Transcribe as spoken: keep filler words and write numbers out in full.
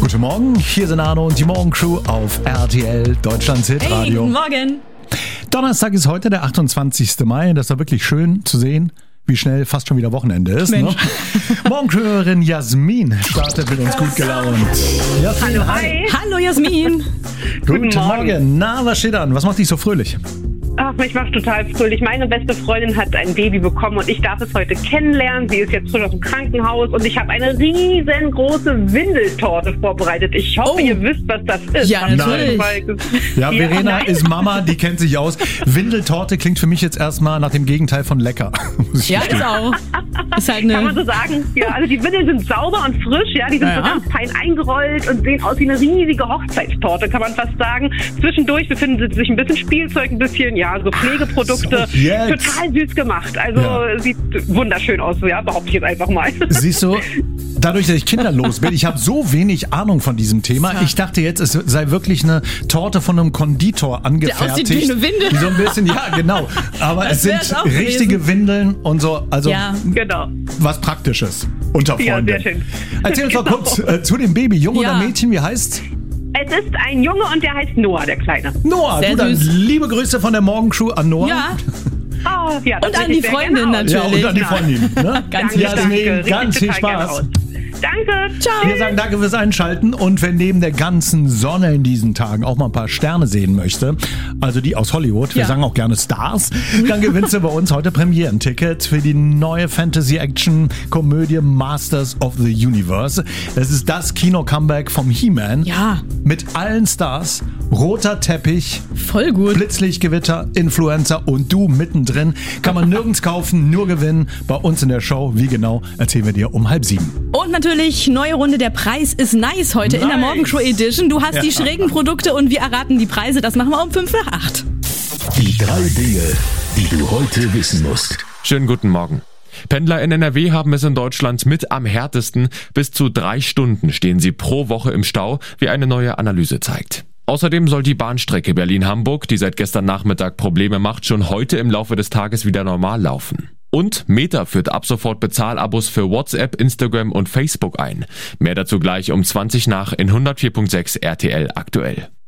Guten Morgen, hier sind Arno und die Morgencrew auf R T L, Deutschlands Hitradio. Hey, guten Morgen. Donnerstag ist heute der achtundzwanzigster Mai. Das war wirklich schön zu sehen, wie schnell fast schon wieder Wochenende ist. Ne? Morgencrewlerin Jasmin startet mit uns gut gelaunt. Jasmin, hallo, hi. Hallo Jasmin. Guten, Guten Morgen. Morgen. Na, was steht an? Was macht dich so fröhlich? Ach, mich macht total fröhlich. Meine beste Freundin hat ein Baby bekommen und ich darf es heute kennenlernen. Sie ist jetzt frisch aus dem Krankenhaus und ich habe eine riesengroße Windeltorte vorbereitet. Ich hoffe, Oh. ihr wisst, was das ist. Ja, natürlich. Ja, Verena nein. ist Mama, die kennt sich aus. Windeltorte klingt für mich jetzt erstmal nach dem Gegenteil von lecker. Muss ich Ja, gestehen. ist auch. Ist halt Kann man eine... so sagen. Ja, also die Windeln sind sauber und frisch. Ja, die sind Ja, so ja. ganz fein eingerollt und sehen aus wie eine riesige Hochzeitstorte, kann man fast sagen. Zwischendurch befinden sich ein bisschen Spielzeug, ein bisschen, ja, so Pflegeprodukte. So, jetzt. Total süß gemacht. Also Ja. sieht wunderschön aus, ja, behaupte ich jetzt einfach mal. Siehst du, dadurch, dass ich kinderlos bin, ich habe so wenig Ahnung von diesem Thema. Ich dachte jetzt, es sei wirklich eine Torte von einem Konditor angefertigt. aussieht wie eine Windel. Die so ein bisschen, ja, genau. Aber Das es sind wär's auch richtige gewesen. Windeln und so, also Ja. Genau. was Praktisches unter Ja, Freunden. sehr schön. Erzähl uns doch Genau. kurz äh, zu dem Baby, Junge Ja. oder Mädchen, wie heißt's? Es ist ein Junge und der heißt Noah, der Kleine. Noah, Sehr du dann süß. liebe Grüße von der Morgencrew an Noah. Ja, Oh, ja, das Und an richte ich die sehr Freundin gerne aus. natürlich. Ja, und an die Nein. Freundin. Ne? Ganz Danke, Jasmin, danke. Richte ganz ich viel total gerne Spaß. aus. Danke. ciao. Wir sagen danke fürs Einschalten und wer neben der ganzen Sonne in diesen Tagen auch mal ein paar Sterne sehen möchte, also die aus Hollywood, wir Ja. sagen auch gerne Stars, dann gewinnst du bei uns heute Premieren-Ticket für die neue Fantasy-Action-Komödie Masters of the Universe. Das ist das Kino-Comeback vom He-Man. Ja. Mit allen Stars, roter Teppich, Voll gut. Blitzlichtgewitter, Influencer und du mittendrin. Kann man nirgends kaufen, nur gewinnen. Bei uns in der Show. Wie genau, erzählen wir dir um halb sieben. Und natürlich neue Runde, der Preis ist nice heute in der Nice. Morgenshow Edition. Du hast Ja. die schrägen Produkte und wir erraten die Preise. Das machen wir um fünf nach acht. Die drei Dinge, die du heute wissen musst. Schönen guten Morgen. Pendler in N R W haben es in Deutschland mit am härtesten. Bis zu drei Stunden stehen sie pro Woche im Stau, wie eine neue Analyse zeigt. Außerdem soll die Bahnstrecke Berlin-Hamburg, die seit gestern Nachmittag Probleme macht, schon heute im Laufe des Tages wieder normal laufen. Und Meta führt ab sofort Bezahlabos für WhatsApp, Instagram und Facebook ein. Mehr dazu gleich um zwanzig nach in hundertvier Komma sechs R T L aktuell.